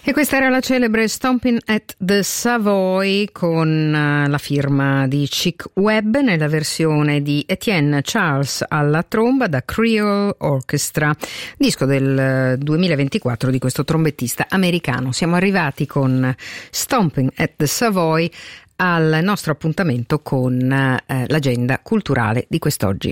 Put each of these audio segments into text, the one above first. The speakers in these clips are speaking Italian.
E questa era la celebre Stomping at the Savoy con la firma di Chick Webb nella versione di Etienne Charles alla tromba da Creole Orchestra, disco del 2024 di questo trombettista americano. Siamo arrivati con Stomping at the Savoy al nostro appuntamento con l'agenda culturale di quest'oggi.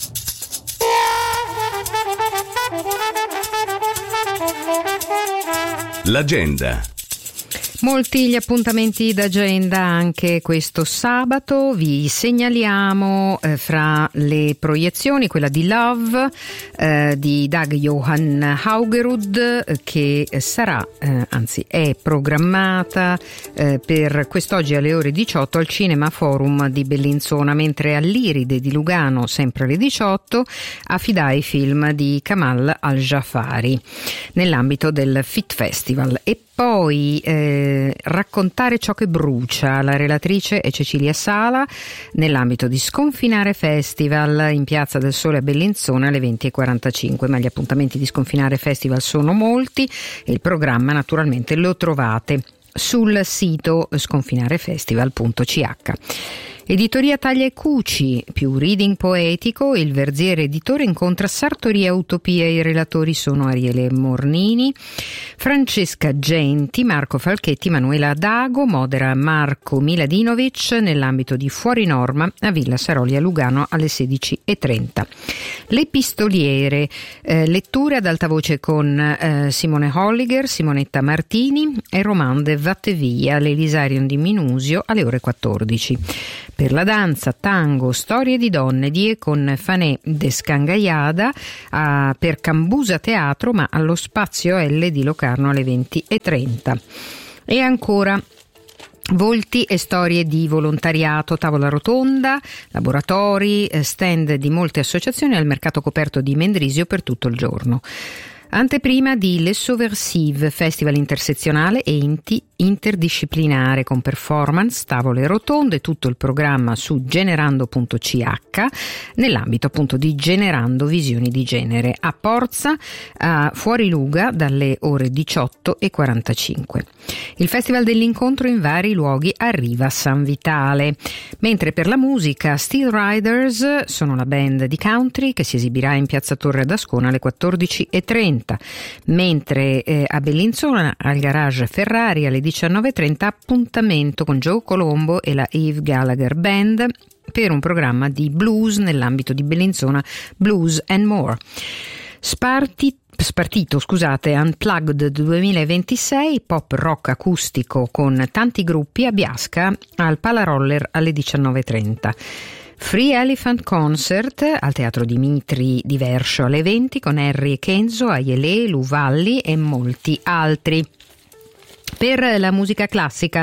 L'agenda. Molti gli appuntamenti d'agenda anche questo sabato. Vi segnaliamo fra le proiezioni quella di Love di Dag Johan Haugerud, che sarà, anzi è programmata per quest'oggi alle ore 18 al Cinema Forum di Bellinzona, mentre all'Iride di Lugano, sempre alle 18, Affidai Film di Kamal Al-Jafari nell'ambito del Fit Festival. E poi Raccontare ciò che brucia, la relatrice è Cecilia Sala nell'ambito di Sconfinare Festival in Piazza del Sole a Bellinzona alle 20:45, ma gli appuntamenti di Sconfinare Festival sono molti e il programma naturalmente lo trovate sul sito sconfinarefestival.ch. Editoria Taglia e Cuci, più reading poetico, il Verziere Editore incontra Sartoria Utopia, i relatori sono Ariele Mornini, Francesca Genti, Marco Falchetti, Manuela Dago, modera Marco Miladinovic nell'ambito di Fuori Norma a Villa Saroli a Lugano alle 16:30. Le Pistoliere, letture ad alta voce con Simone Holliger, Simonetta Martini e Romande Vattevia all'Elisarion di Minusio alle ore 14. Per la danza, tango, storie di donne di e con Fanè de Scangaiada per Cambusa Teatro, ma allo Spazio L di Locarno alle 20:30. E ancora volti e storie di volontariato, tavola rotonda, laboratori, stand di molte associazioni al mercato coperto di Mendrisio per tutto il giorno. Anteprima di Les Subversive, festival intersezionale e interdisciplinare con performance, tavole rotonde, tutto il programma su generando.ch nell'ambito appunto di Generando Visioni di Genere a Porza, a Fuori Luga dalle ore 18:45. Il Festival dell'Incontro in vari luoghi arriva a San Vitale, mentre per la musica Steel Riders sono la band di country che si esibirà in Piazza Torre ad Ascona alle 14:30. Mentre a Bellinzona al Garage Ferrari alle 19:30 appuntamento con Joe Colombo e la Eve Gallagher Band per un programma di blues nell'ambito di Bellinzona Blues and More. Spartito, Unplugged 2026, pop rock acustico con tanti gruppi a Biasca al Palaroller alle 19:30. Free Elephant Concert al Teatro Dimitri di Verscio alle 20 con Harry e Kenzo, Aielé, Luvalli e molti altri. Per la musica classica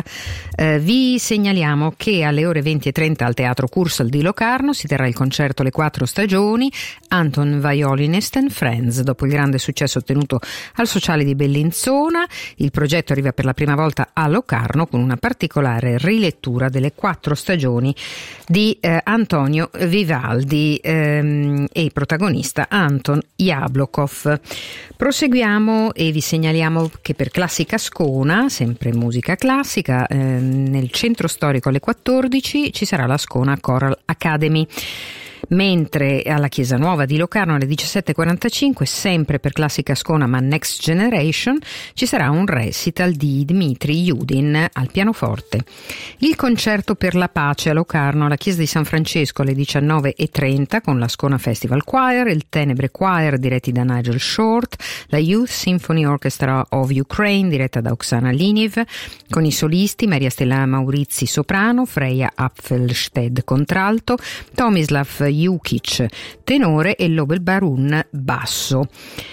vi segnaliamo che alle ore 20:30 al Teatro Cursal di Locarno si terrà il concerto Le Quattro Stagioni, Anton Violinist and Friends. Dopo il grande successo ottenuto al Sociale di Bellinzona, il progetto arriva per la prima volta a Locarno con una particolare rilettura delle 4 stagioni di Antonio Vivaldi e protagonista Anton Jablokov. Proseguiamo e vi segnaliamo che per Classica Ascona, sempre musica classica, nel centro storico alle 14 ci sarà la Ascona Choral Academy. Mentre alla Chiesa Nuova di Locarno alle 17:45, sempre per Classica Ascona ma Next Generation, ci sarà un recital di Dmitri Yudin al pianoforte. Il concerto per la pace a Locarno alla Chiesa di San Francesco alle 19:30 con l'Ascona Festival Choir, il Tenebre Choir diretti da Nigel Short, la Youth Symphony Orchestra of Ukraine diretta da Oksana Liniv, con i solisti Maria Stella Maurizi soprano, Freya Apfelsted contralto, Tomislav Jukic tenore e Lobel Barun basso.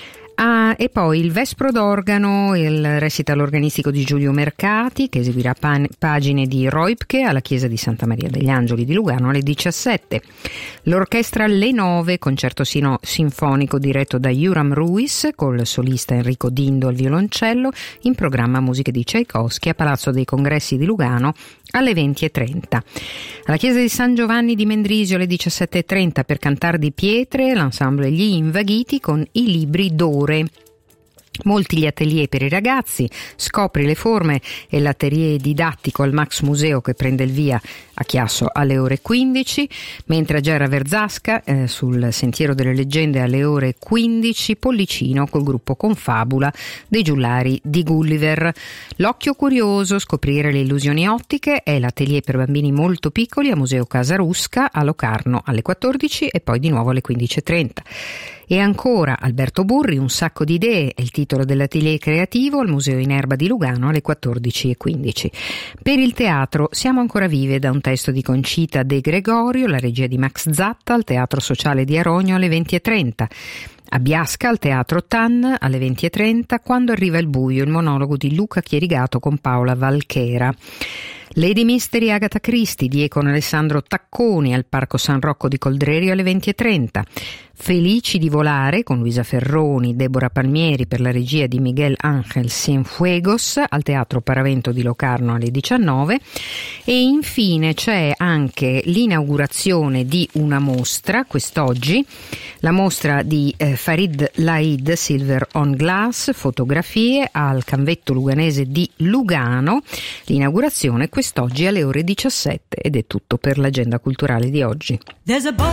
E poi il Vespro d'organo, il recital organistico di Giulio Mercati che eseguirà pagine di Roipke alla Chiesa di Santa Maria degli Angeli di Lugano alle 17. L'orchestra Le 9, concerto sinfonico diretto da Juram Ruiz col solista Enrico Dindo al violoncello, in programma musiche di Tchaikovsky a Palazzo dei Congressi di Lugano alle 20:30. Alla Chiesa di San Giovanni di Mendrisio alle 17:30 per Cantar di Pietre, l'ensemble Gli Invaghiti con i Libri d'Ore. Molti gli atelier per i ragazzi, Scopri le forme e l'atelier didattico al Max Museo che prende il via a Chiasso alle ore 15, mentre a Gerra Verzasca sul Sentiero delle Leggende alle ore 15 Pollicino col gruppo Confabula dei Giullari di Gulliver. L'occhio curioso, scoprire le illusioni ottiche è l'atelier per bambini molto piccoli a Museo Casarusca a Locarno alle 14 e poi di nuovo alle 15:30. E ancora Alberto Burri, Un sacco di idee, è il titolo dell'atelier creativo al Museo in Erba di Lugano alle 14:15. Per il teatro Siamo ancora vive, da un testo di Concita De Gregorio, la regia di Max Zatta al Teatro Sociale di Arogno alle 20:30. A Biasca al Teatro Tan alle 20:30, Quando arriva il buio, il monologo di Luca Chierigato con Paola Valchera. Lady Mystery Agatha Christie di con Alessandro Tacconi al Parco San Rocco di Coldrerio alle 20:30. Felici di volare con Luisa Ferroni, Deborah Palmieri per la regia di Miguel Ángel Cienfuegos al Teatro Paravento di Locarno alle 19. E infine c'è anche l'inaugurazione di una mostra quest'oggi, la mostra di Farid Laid Silver on Glass, fotografie al Canvetto Luganese di Lugano. L'inaugurazione quest'oggi alle ore 17 ed è tutto per l'agenda culturale di oggi.